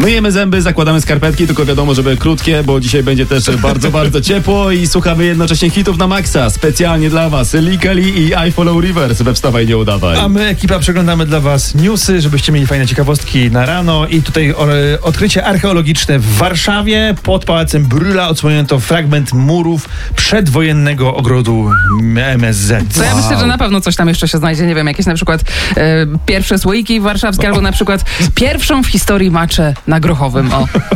Myjemy zęby, zakładamy skarpetki, tylko wiadomo, żeby krótkie, bo dzisiaj będzie też bardzo, bardzo ciepło i słuchamy jednocześnie hitów na maksa. Specjalnie dla was Likali i I Follow Rivers we Wstawaj, nie udawaj. A my, ekipa, przeglądamy dla was newsy, żebyście mieli fajne ciekawostki na rano. I tutaj odkrycie archeologiczne w Warszawie. Pod Pałacem Brühla odsłonięto fragment murów przedwojennego ogrodu MSZ. To ja myślę, że na pewno coś tam jeszcze się znajdzie. Nie wiem, jakieś na przykład pierwsze słoiki warszawskie, albo na przykład pierwszą w historii maczę na Grochowym. O.